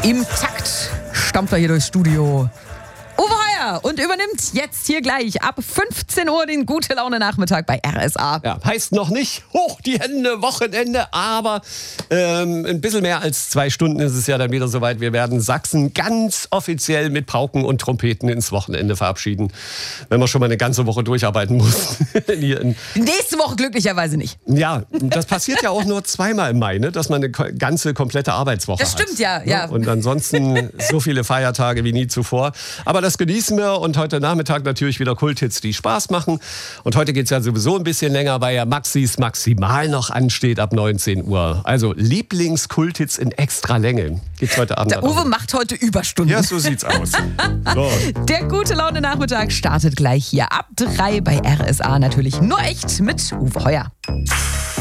Im Takt stampft er hier durchs Studio. Uwe Heuer und übernimmt jetzt hier gleich ab 15 Uhr den Gute-Laune-Nachmittag bei RSA. Ja, heißt noch nicht hoch die Hände, Wochenende, aber ein bisschen mehr als 2 Stunden ist es ja dann wieder soweit. Wir werden Sachsen ganz offiziell mit Pauken und Trompeten ins Wochenende verabschieden, wenn man schon mal eine ganze Woche durcharbeiten muss. Nächste Woche glücklicherweise nicht. Ja, das passiert ja auch nur zweimal im Mai, ne, dass man eine ganze komplette Arbeitswoche Das hat. stimmt, ja. Und ansonsten so viele Feiertage wie nie zuvor. Aber das genießen wir und heute Nachmittag natürlich wieder Kulthits, die Spaß machen. Und heute geht es ja sowieso ein bisschen länger, weil ja Maxis Maximal noch ansteht ab 19 Uhr. Also Lieblingskulthits in extra Länge. Geht's heute Abend. Der Uwe macht heute Überstunden. Ja, so sieht's aus. So. Der Gute-Laune-Nachmittag startet gleich hier ab 3 bei RSA. Natürlich nur echt mit Uwe Heuer.